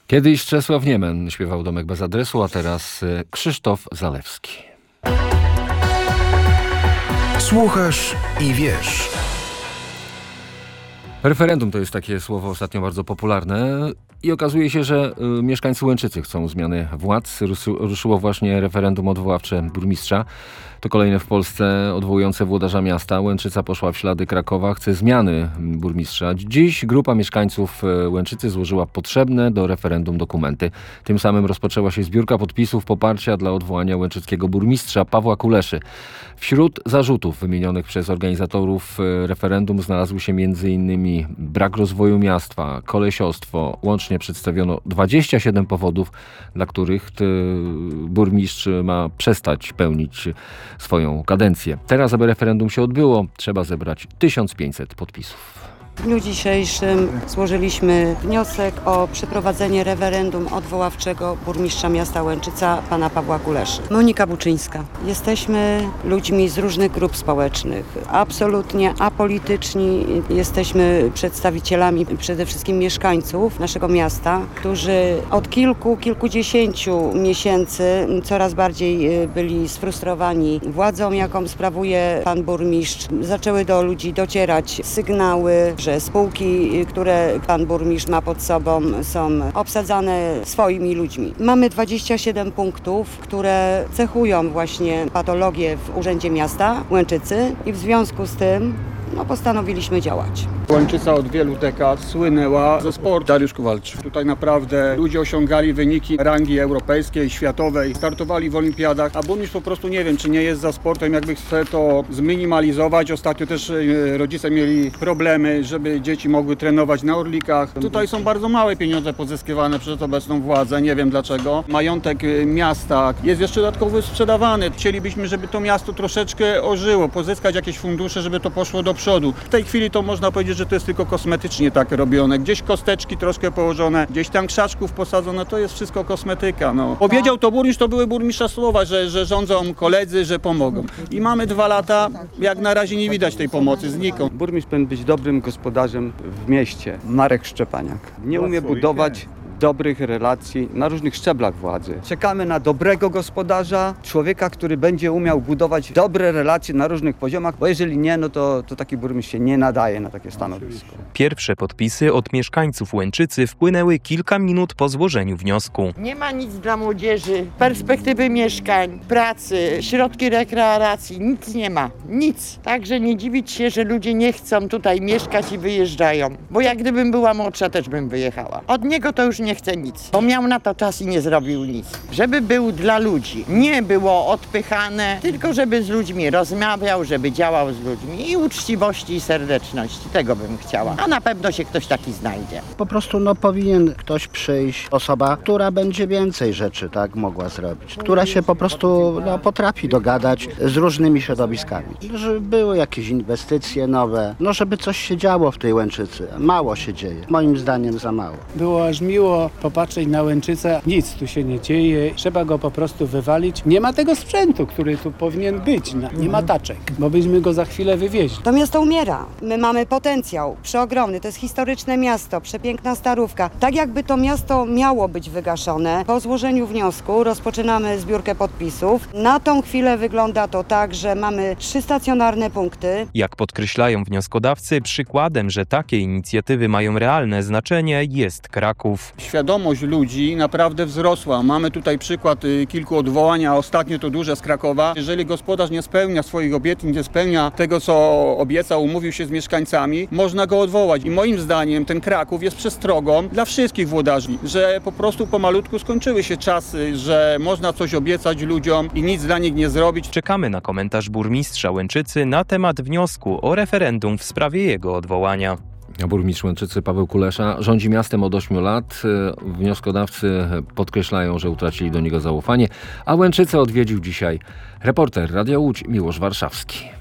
Kiedyś Czesław Niemen śpiewał Domek bez adresu, a teraz Krzysztof Zalewski. Słuchasz i wiesz. Referendum to jest takie słowo ostatnio bardzo popularne i okazuje się, że mieszkańcy Łęczycy chcą zmiany władz. Ruszyło właśnie referendum odwoławcze burmistrza. To kolejne w Polsce odwołujące włodarza miasta. Łęczyca poszła w ślady Krakowa, chce zmiany burmistrza. Dziś grupa mieszkańców Łęczycy złożyła potrzebne do referendum dokumenty. Tym samym rozpoczęła się zbiórka podpisów poparcia dla odwołania łęczyckiego burmistrza Pawła Kuleszy. Wśród zarzutów wymienionych przez organizatorów referendum znalazły się m.in. brak rozwoju miasta, kolesiostwo. Łącznie przedstawiono 27 powodów, dla których burmistrz ma przestać pełnić swoją kadencję. Teraz, aby referendum się odbyło, trzeba zebrać 1500 podpisów. W dniu dzisiejszym złożyliśmy wniosek o przeprowadzenie referendum odwoławczego burmistrza miasta Łęczyca, pana Pawła Kuleszy. Monika Buczyńska. Jesteśmy ludźmi z różnych grup społecznych, absolutnie apolityczni. Jesteśmy przedstawicielami przede wszystkim mieszkańców naszego miasta, którzy od kilkudziesięciu miesięcy coraz bardziej byli sfrustrowani władzą, jaką sprawuje pan burmistrz. Zaczęły do ludzi docierać sygnały, że spółki, które pan burmistrz ma pod sobą, są obsadzane swoimi ludźmi. Mamy 27 punktów, które cechują właśnie patologię w Urzędzie Miasta Łęczycy i w związku z tym postanowiliśmy działać. Łęczyca od wielu dekad słynęła ze sportu. Dariusz Kowalczyk. Tutaj naprawdę ludzie osiągali wyniki rangi europejskiej, światowej, startowali w olimpiadach, a burmistrz po prostu nie wiem, czy nie jest za sportem, jakby chce to zminimalizować. Ostatnio też rodzice mieli problemy, żeby dzieci mogły trenować na Orlikach. Tutaj są bardzo małe pieniądze pozyskiwane przez obecną władzę, nie wiem dlaczego. Majątek miasta jest jeszcze dodatkowo sprzedawany. Chcielibyśmy, żeby to miasto troszeczkę ożyło, pozyskać jakieś fundusze, żeby to poszło do przodu. W tej chwili to można powiedzieć, że to jest tylko kosmetycznie tak robione. Gdzieś kosteczki troszkę położone, gdzieś tam krzaczków posadzone, to jest wszystko kosmetyka. Powiedział to burmistrz, to były burmistrza słowa, że rządzą koledzy, że pomogą. I mamy 2 lata, jak na razie nie widać tej pomocy znikąd. Burmistrz powinien być dobrym gospodarzem w mieście. Marek Szczepaniak. Nie umie budować dobrych relacji na różnych szczeblach władzy. Czekamy na dobrego gospodarza, człowieka, który będzie umiał budować dobre relacje na różnych poziomach, bo jeżeli nie, to taki burmistrz się nie nadaje na takie stanowisko. Pierwsze podpisy od mieszkańców Łęczycy wpłynęły kilka minut po złożeniu wniosku. Nie ma nic dla młodzieży, perspektywy mieszkań, pracy, środki rekreacji, nic nie ma, nic. Także nie dziwić się, że ludzie nie chcą tutaj mieszkać i wyjeżdżają, bo jak gdybym była młodsza, też bym wyjechała. Od niego to już nie chce nic, bo miał na to czas i nie zrobił nic. Żeby był dla ludzi, nie było odpychane, tylko żeby z ludźmi rozmawiał, żeby działał z ludźmi i uczciwości i serdeczności. Tego bym chciała, a na pewno się ktoś taki znajdzie. Po prostu powinien ktoś przyjść, osoba, która będzie więcej rzeczy mogła zrobić, która się po prostu potrafi dogadać z różnymi środowiskami, żeby były jakieś inwestycje nowe, żeby coś się działo w tej Łęczycy. Mało się dzieje, moim zdaniem za mało. Było aż miło popatrzeć na Łęczycę, nic tu się nie dzieje, trzeba go po prostu wywalić. Nie ma tego sprzętu, który tu powinien być, nie ma taczek, bo byśmy go za chwilę wywieźli. To miasto umiera. My mamy potencjał przeogromny, to jest historyczne miasto, przepiękna Starówka. Tak jakby to miasto miało być wygaszone. Po złożeniu wniosku rozpoczynamy zbiórkę podpisów. Na tą chwilę wygląda to tak, że mamy 3 stacjonarne punkty. Jak podkreślają wnioskodawcy, przykładem, że takie inicjatywy mają realne znaczenie, jest Kraków. Świadomość ludzi naprawdę wzrosła. Mamy tutaj przykład kilku odwołań, a ostatnio to duże z Krakowa. Jeżeli gospodarz nie spełnia swoich obietnic, nie spełnia tego, co obiecał, umówił się z mieszkańcami, można go odwołać. I moim zdaniem ten Kraków jest przestrogą dla wszystkich włodarzy, że po prostu pomalutku skończyły się czasy, że można coś obiecać ludziom i nic dla nich nie zrobić. Czekamy na komentarz burmistrza Łęczycy na temat wniosku o referendum w sprawie jego odwołania. Burmistrz Łęczycy Paweł Kulesza rządzi miastem od 8 lat. Wnioskodawcy podkreślają, że utracili do niego zaufanie, a Łęczycę odwiedził dzisiaj reporter Radia Łódź Miłosz Warszawski.